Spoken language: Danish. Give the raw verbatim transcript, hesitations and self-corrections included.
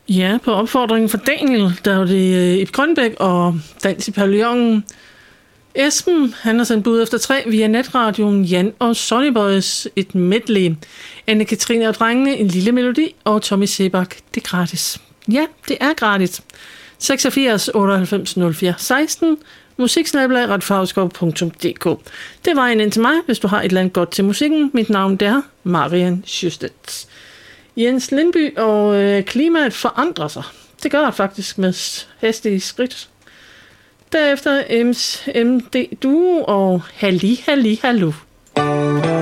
Ja, på opfordringen fra Daniel, der var det Ib Grønbæk og Dans i Pavillonen. Esben, han har sendt bud efter tre via netradioen Jan og Sonny Boys, et medley. Anne-Katrine og drengene, en lille melodi, og Tommy Sebak, det er gratis. Ja, det er gratis. seksogfirs otteoghalvfems nul fire seksten, musiksnabelag radiofarskov punktum d k. Det var en ind til mig, hvis du har et eller andet godt til musikken. Mit navn er Marian Schøstedt. Jens Lindby og øh, klimaet forandrer sig. Det gør det faktisk med hastige skridt. Derefter M D Duo og Halli Halli Hallo.